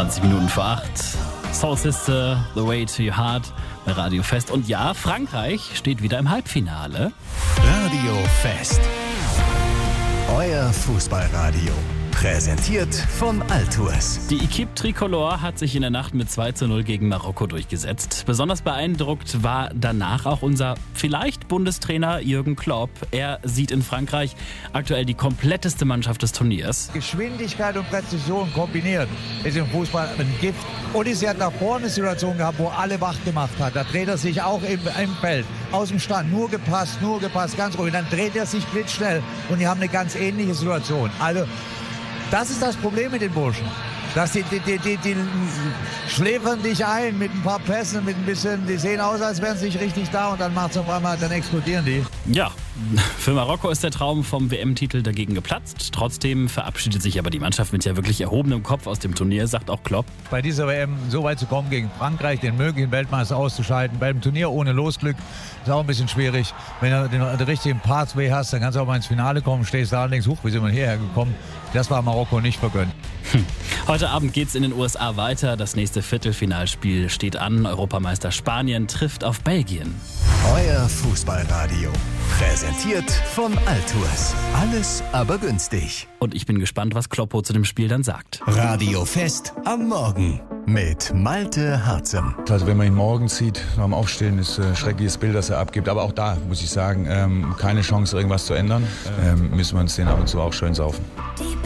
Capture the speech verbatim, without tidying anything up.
zwanzig Minuten vor acht. Soul Sister, The Way to Your Heart bei Radio Fest. Und ja, Frankreich steht wieder im Halbfinale. Radio Fest. Euer Fußballradio. Präsentiert von Altours. Die Equipe Tricolore hat sich in der Nacht mit zwei zu null gegen Marokko durchgesetzt. Besonders beeindruckt war danach auch unser vielleicht Bundestrainer Jürgen Klopp. Er sieht in Frankreich aktuell die kompletteste Mannschaft des Turniers. Geschwindigkeit und Präzision kombiniert ist im Fußball ein Gift. Und sie hat nach vorne eine Situation gehabt, wo alle wach gemacht hat. Da dreht er sich auch im, im Feld, aus dem Stand, nur gepasst, nur gepasst, ganz ruhig. Dann dreht er sich blitzschnell und die haben eine ganz ähnliche Situation. Also das ist das Problem mit den Burschen. Dass die, die, die, die, die schläfern dich ein mit ein paar Pässen, mit ein bisschen, die sehen aus, als wären sie nicht richtig da und dann macht's auf einmal, dann explodieren die. Ja, für Marokko ist der Traum vom W M-Titel dagegen geplatzt. Trotzdem verabschiedet sich aber die Mannschaft mit ja wirklich erhobenem Kopf aus dem Turnier, sagt auch Klopp. Bei dieser W M so weit zu kommen gegen Frankreich, den möglichen Weltmeister auszuschalten, beim Turnier ohne Losglück, ist auch ein bisschen schwierig. Wenn du den, den richtigen Pathway hast, dann kannst du auch mal ins Finale kommen, stehst da und denkst, huch, wie sind wir hierher gekommen? Das war Marokko nicht vergönnt. Hm. Heute Abend geht's in den U S A weiter. Das nächste Viertelfinalspiel steht an. Europameister Spanien trifft auf Belgien. Euer Fußballradio. Präsentiert von Altours. Alles aber günstig. Und ich bin gespannt, was Kloppo zu dem Spiel dann sagt. Radio Fest am Morgen mit Malte Harzem. Also wenn man ihn morgens sieht, beim Aufstehen, ist ein schreckliches Bild, das er abgibt. Aber auch da, muss ich sagen, ähm, keine Chance, irgendwas zu ändern. Ähm, müssen wir uns den ab und zu auch schön saufen.